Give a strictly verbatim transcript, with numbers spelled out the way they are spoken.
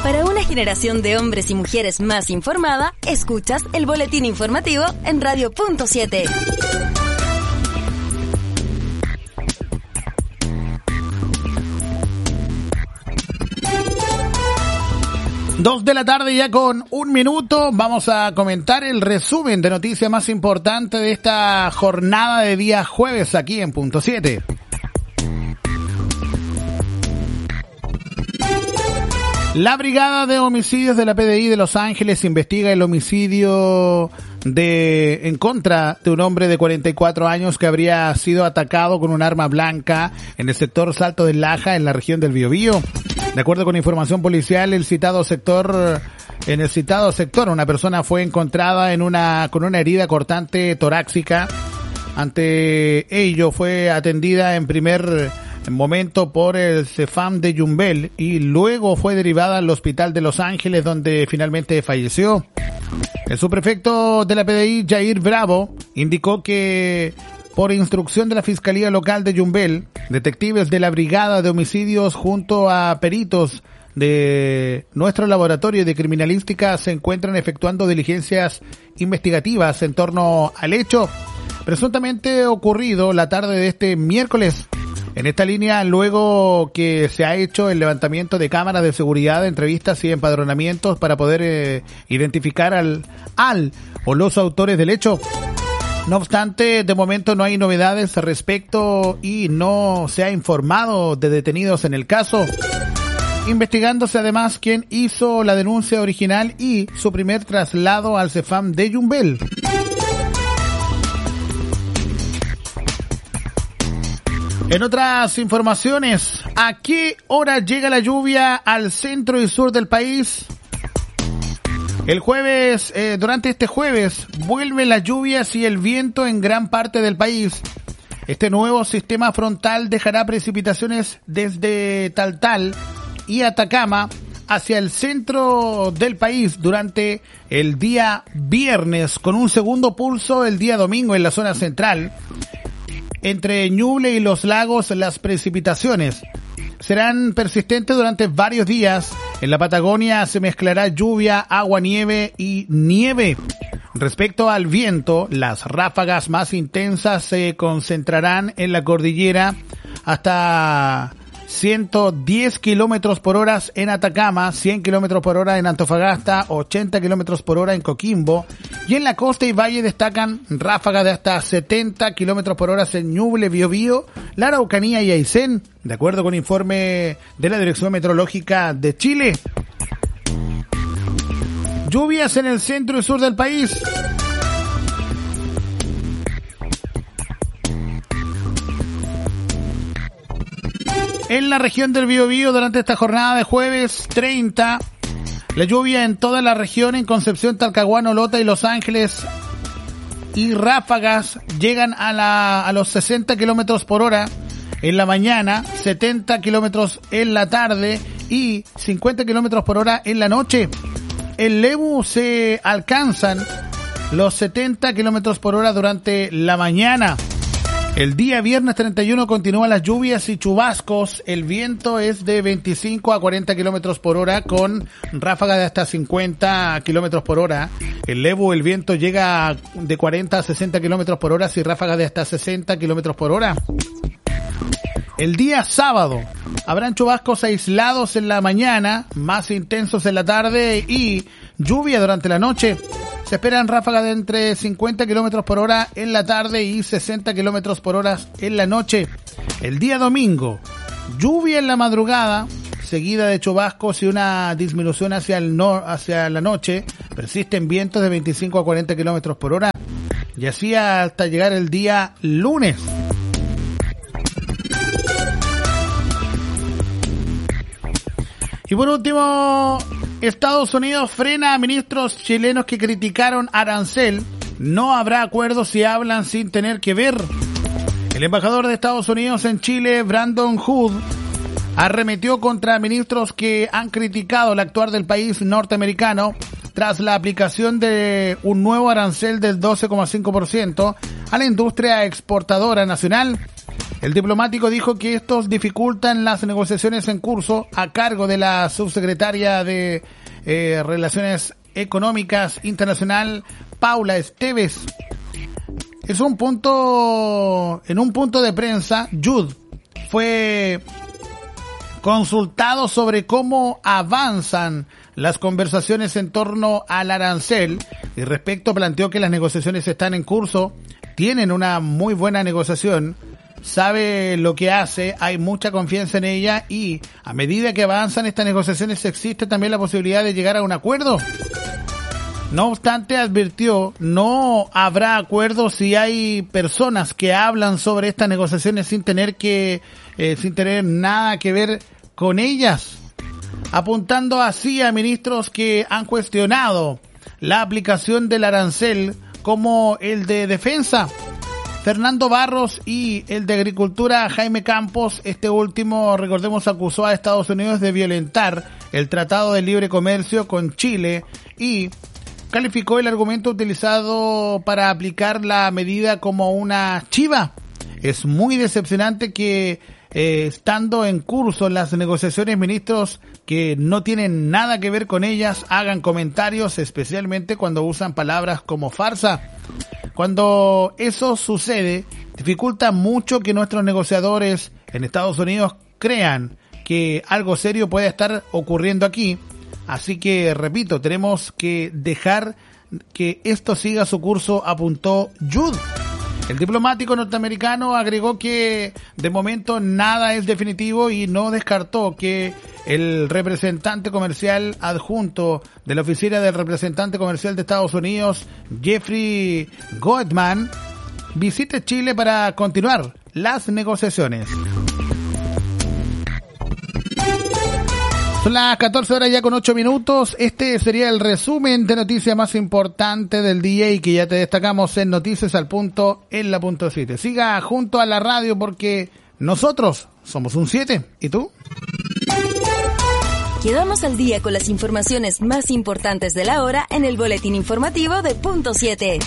Para una generación de hombres y mujeres más informada, escuchas el boletín informativo en Radio Punto siete. Dos de la tarde ya con un minuto, vamos a comentar el resumen de noticias más importante de esta jornada de día jueves aquí en Punto siete. La Brigada de Homicidios de la P D I de Los Ángeles investiga el homicidio de en contra de un hombre de cuarenta y cuatro años que habría sido atacado con un arma blanca en el sector Salto del Laja, en la región del Biobío. De acuerdo con información policial, el citado sector, en el citado sector, una persona fue encontrada en una, con una herida cortante torácica. Ante ello, fue atendida en primer momento por el CEFAM de Yumbel y luego fue derivada al hospital de Los Ángeles, donde finalmente falleció. El subprefecto de la P D I, Jair Bravo, indicó que por instrucción de la Fiscalía Local de Yumbel, detectives de la Brigada de Homicidios junto a peritos de nuestro laboratorio de criminalística se encuentran efectuando diligencias investigativas en torno al hecho presuntamente ocurrido la tarde de este miércoles. En esta línea, luego que se ha hecho el levantamiento de cámaras de seguridad, entrevistas y empadronamientos para poder eh, identificar al, al o los autores del hecho. No obstante, de momento no hay novedades al respecto y no se ha informado de detenidos en el caso. Investigándose además quién hizo la denuncia original y su primer traslado al CEFAM de Yumbel. En otras informaciones, ¿a qué hora llega la lluvia al centro y sur del país? El jueves, eh, durante este jueves, vuelven las lluvias y el viento en gran parte del país. Este nuevo sistema frontal dejará precipitaciones desde Taltal y Atacama hacia el centro del país durante el día viernes, con un segundo pulso el día domingo en la zona central. Entre Ñuble y Los Lagos, las precipitaciones serán persistentes durante varios días. En la Patagonia se mezclará lluvia, agua, nieve y nieve. Respecto al viento, las ráfagas más intensas se concentrarán en la cordillera hasta ciento diez kilómetros por hora en Atacama, cien kilómetros por hora en Antofagasta, ochenta kilómetros por hora en Coquimbo, y en la costa y valle destacan ráfagas de hasta setenta kilómetros por hora en Ñuble, Biobío, la Araucanía y Aysén, de acuerdo con informe de la Dirección Meteorológica de Chile. Lluvias en el centro y sur del país. En la región del Biobío, durante esta jornada de jueves treinta, la lluvia en toda la región, en Concepción, Talcahuano, Lota y Los Ángeles, y ráfagas llegan a la a los sesenta kilómetros por hora en la mañana, setenta kilómetros en la tarde y cincuenta kilómetros por hora en la noche. En Lebu se alcanzan los setenta kilómetros por hora durante la mañana. El día viernes treinta y uno continúan las lluvias y chubascos. El viento es de veinticinco a cuarenta kilómetros por hora con ráfagas de hasta cincuenta kilómetros por hora. En Lebu el viento llega de cuarenta a sesenta kilómetros por hora y ráfagas de hasta sesenta kilómetros por hora. El día sábado habrán chubascos aislados en la mañana, más intensos en la tarde y lluvia durante la noche. Se esperan ráfagas de entre cincuenta kilómetros por hora en la tarde y sesenta kilómetros por hora en la noche. El día domingo, lluvia en la madrugada, seguida de chubascos y una disminución hacia el no, hacia la noche. Persisten vientos de veinticinco a cuarenta kilómetros por hora. Y así hasta llegar el día lunes. Y por último, Estados Unidos frena a ministros chilenos que criticaron arancel. No habrá acuerdos si hablan sin tener que ver. El embajador de Estados Unidos en Chile, Brandon Hood, arremetió contra ministros que han criticado el actuar del país norteamericano tras la aplicación de un nuevo arancel del doce coma cinco por ciento a la industria exportadora nacional. El diplomático dijo que estos dificultan las negociaciones en curso a cargo de la subsecretaria de eh, Relaciones Económicas Internacional, Paula Esteves. Es un punto, en un punto de prensa, Jude fue consultado sobre cómo avanzan las conversaciones en torno al arancel y respecto planteó que las negociaciones están en curso, tienen una muy buena negociación, sabe lo que hace, hay mucha confianza en ella y a medida que avanzan estas negociaciones existe también la posibilidad de llegar a un acuerdo. No obstante, advirtió, no habrá acuerdo si hay personas que hablan sobre estas negociaciones sin tener que, eh, sin tener nada que ver con ellas, apuntando así a ministros que han cuestionado la aplicación del arancel como el de Defensa, Fernando Barros, y el de Agricultura, Jaime Campos. Este último, recordemos, acusó a Estados Unidos de violentar el Tratado de Libre Comercio con Chile y calificó el argumento utilizado para aplicar la medida como una chiva. Es muy decepcionante que eh, estando en curso las negociaciones, ministros que no tienen nada que ver con ellas hagan comentarios, especialmente cuando usan palabras como farsa. Cuando eso sucede, dificulta mucho que nuestros negociadores en Estados Unidos crean que algo serio puede estar ocurriendo aquí. Así que, repito, tenemos que dejar que esto siga su curso, apuntó Jude. El diplomático norteamericano agregó que de momento nada es definitivo y no descartó que el representante comercial adjunto de la oficina del representante comercial de Estados Unidos, Jeffrey Goldman, visite Chile para continuar las negociaciones. Son las catorce horas ya con ocho minutos. Este sería el resumen de noticias más importante del día y que ya te destacamos en Noticias al Punto en la punto siete. Siga junto a la radio porque nosotros somos un siete. ¿Y tú? Quedamos al día con las informaciones más importantes de la hora en el boletín informativo de Punto siete.